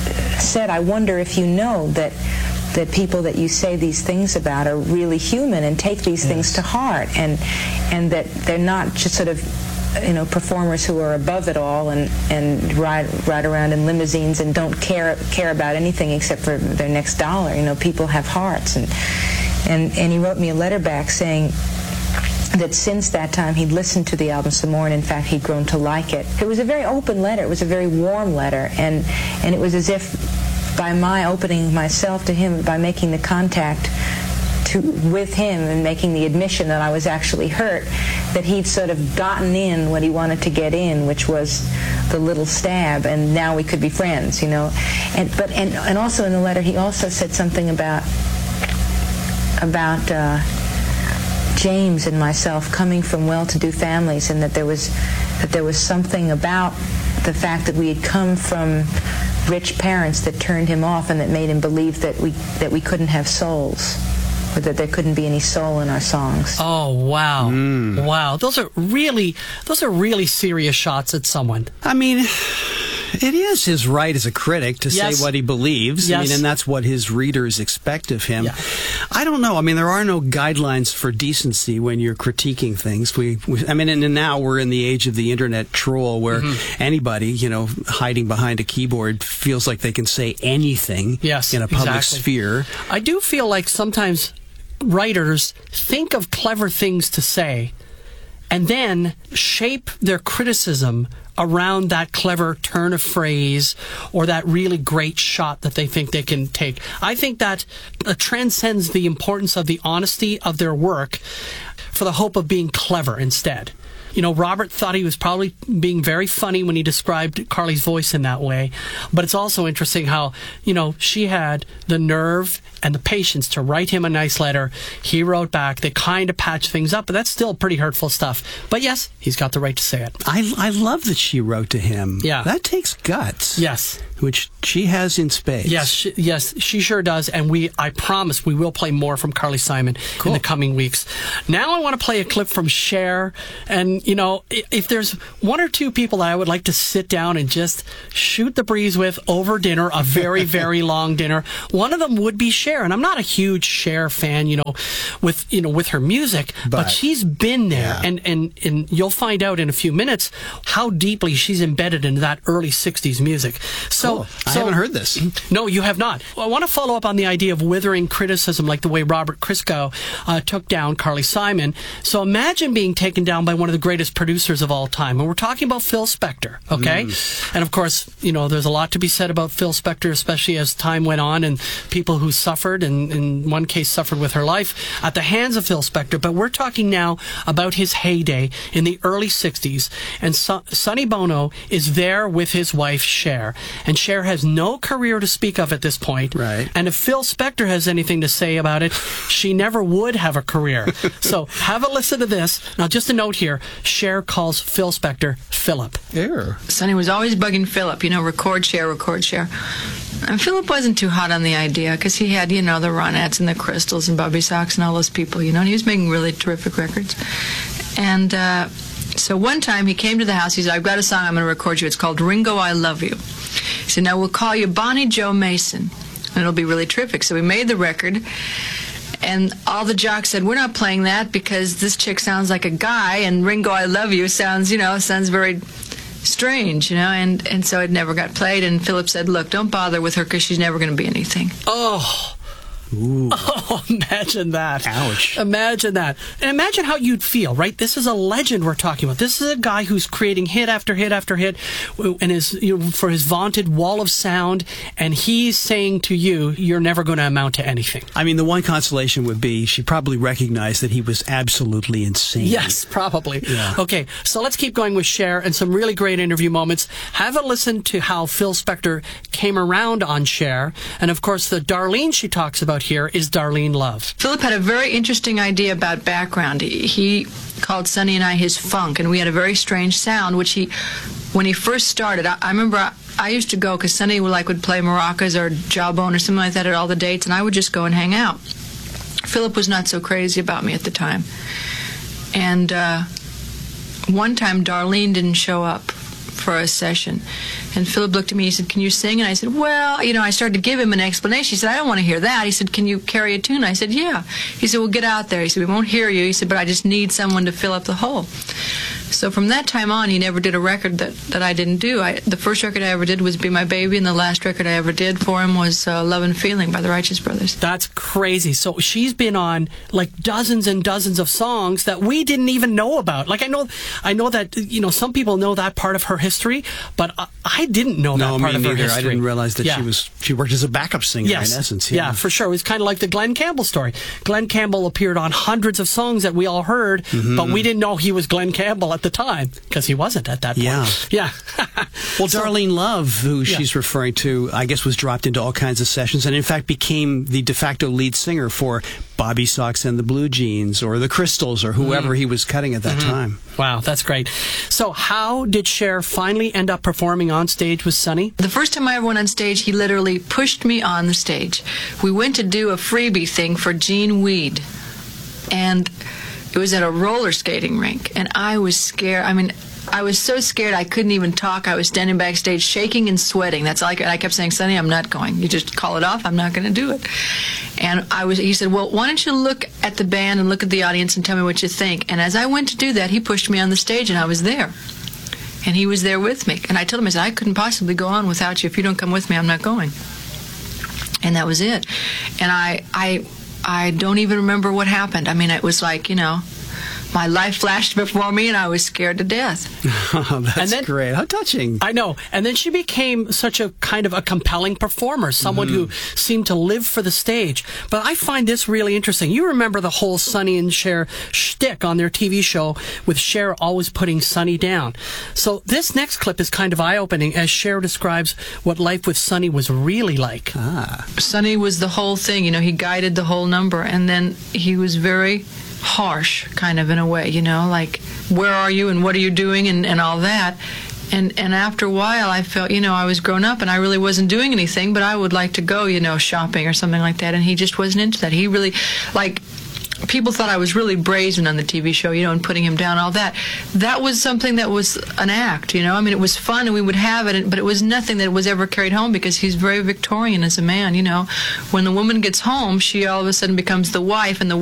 said, I wonder if you know that people that you say these things about are really human and take these things to heart, and that they're not just sort of, you know, performers who are above it all and ride around in limousines and don't care about anything except for their next dollar. You know, people have hearts, and he wrote me a letter back saying that since that time he'd listened to the album some more, and in fact he'd grown to like it. It was a very open letter. It was a very warm letter, and it was as if by my opening myself to him, by making the contact with him and making the admission that I was actually hurt, that he'd sort of gotten in what he wanted to get in, which was the little stab, and now we could be friends, you know. And also in the letter he also said something about James and myself coming from well-to-do families, and that there was something about the fact that we had come from rich parents that turned him off and that made him believe that we couldn't have souls, or that there couldn't be any soul in our songs. Oh, wow. Wow. Those are really serious shots at someone. I mean, it is his right as a critic to say what he believes. Yes. I mean, and that's what his readers expect of him. Yeah. I don't know. I mean, there are no guidelines for decency when you're critiquing things. I mean, and now we're in the age of the internet troll, where anybody, you know, hiding behind a keyboard feels like they can say anything in a public sphere. I do feel like sometimes writers think of clever things to say and then shape their criticism around that clever turn of phrase or that really great shot that they think they can take. I think that transcends the importance of the honesty of their work for the hope of being clever instead. You know, Robert thought he was probably being very funny when he described Carly's voice in that way. But it's also interesting how, you know, she had the nerve and the patience to write him a nice letter. He wrote back. They kind of patched things up, but that's still pretty hurtful stuff. But yes, he's got the right to say it. I love that she wrote to him. Yeah. That takes guts. Yes. Which she has in spades. Yes, she sure does. And I promise we will play more from Carly Simon in the coming weeks. Now I want to play a clip from Cher. And, you know, if there's one or two people that I would like to sit down and just shoot the breeze with over dinner, a very, very long dinner, one of them would be Cher. And I'm not a huge Cher fan, with her music, but she's been there. Yeah. And you'll find out in a few minutes how deeply she's embedded into that early 60s music. So I haven't heard this. No, you have not. I want to follow up on the idea of withering criticism, like the way Robert Christgau took down Carly Simon. So imagine being taken down by one of the greatest producers of all time. And we're talking about Phil Spector, okay? And of course, you know, there's a lot to be said about Phil Spector, especially as time went on and people who suffered, and in one case suffered with her life, at the hands of Phil Spector. But we're talking now about his heyday in the early 60s. And Sonny Bono is there with his wife, Cher. And Cher has no career to speak of at this point. Right. And if Phil Spector has anything to say about it, she never would have a career. So have a listen to this. Now, just a note here. Cher calls Phil Spector Philip. Yeah. Sonny was always bugging Philip, record Cher. And Philip wasn't too hot on the idea because he had, the Ronettes and the Crystals and Bobby Sox and all those people, and he was making really terrific records. And so one time he came to the house. He said, I've got a song I'm going to record you. It's called Ringo, I Love You. He said, now we'll call you Bonnie Joe Mason, and it'll be really terrific. So we made the record, and all the jocks said, we're not playing that because this chick sounds like a guy, and Ringo, I Love You sounds very strange, and so it never got played. And Philip said, look, don't bother with her because she's never going to be anything. Oh. Ooh. Oh, imagine that. Ouch. Imagine that. And imagine how you'd feel, right? This is a legend we're talking about. This is a guy who's creating hit after hit after hit and for his vaunted wall of sound, and he's saying to you, you're never going to amount to anything. I mean, the one consolation would be she probably recognized that he was absolutely insane. Yes, probably. Yeah. Okay, so let's keep going with Cher and some really great interview moments. Have a listen to how Phil Spector came around on Cher. And, of course, the Darlene she talks about here is Darlene Love. Philip had a very interesting idea about background. He called Sonny and I his funk, and we had a very strange sound, which when he first started, I remember I used to go, because Sonny would play maracas or jawbone or something like that at all the dates, and I would just go and hang out. Philip was not so crazy about me at the time. And one time Darlene didn't show up for a session. And Philip looked at me, he said, can you sing? And I said, well, I started to give him an explanation. He said, I don't want to hear that. He said, can you carry a tune? I said, yeah. He said, well, get out there. He said, we won't hear you. He said, but I just need someone to fill up the hole. So from that time on, he never did a record that I didn't do. The first record I ever did was Be My Baby, and the last record I ever did for him was Love and Feeling by the Righteous Brothers. That's crazy. So she's been on like dozens and dozens of songs that we didn't even know about. Like I know that some people know that part of her history, but I didn't know that part of her history. I didn't realize that she worked as a backup singer in essence. Yeah, for sure. It was kind of like the Glenn Campbell story. Glenn Campbell appeared on hundreds of songs that we all heard, but we didn't know he was Glenn Campbell at the time because he wasn't at that point. Yeah. Well, Darlene Love, who she's referring to, I guess was dropped into all kinds of sessions and in fact became the de facto lead singer for Bobby Sox and the Blue Jeans or the Crystals or whoever he was cutting at that time. Wow, that's great. So how did Cher finally end up performing on stage with Sonny? The first time I ever went on stage, he literally pushed me on the stage. We went to do a freebie thing for Gene Weed, and it was at a roller skating rink, and I was scared. I mean, I was so scared I couldn't even talk. I was standing backstage shaking and sweating. That's all I kept saying, Sonny, I'm not going. You just call it off. I'm not going to do it. And he said, well, why don't you look at the band and look at the audience and tell me what you think? And as I went to do that, he pushed me on the stage, and I was there. And he was there with me. And I told him, I said, I couldn't possibly go on without you. If you don't come with me, I'm not going. And that was it. And I don't even remember what happened. I mean, it was like, my life flashed before me, and I was scared to death. That's great. How touching. I know. And then she became such a kind of a compelling performer, someone who seemed to live for the stage. But I find this really interesting. You remember the whole Sonny and Cher shtick on their TV show with Cher always putting Sonny down. So this next clip is kind of eye-opening as Cher describes what life with Sonny was really like. Sonny was the whole thing. He guided the whole number, and then he was very harsh, kind of, in a way, like, where are you and what are you doing and all that. And after a while, I felt, I was grown up and I really wasn't doing anything, but I would like to go, shopping or something like that. And he just wasn't into that. He really, people thought I was really brazen on the TV show, and putting him down, all that. That was something that was an act, I mean, it was fun and we would have it, but it was nothing that was ever carried home because he's very Victorian as a man, When the woman gets home, she all of a sudden becomes the wife, and the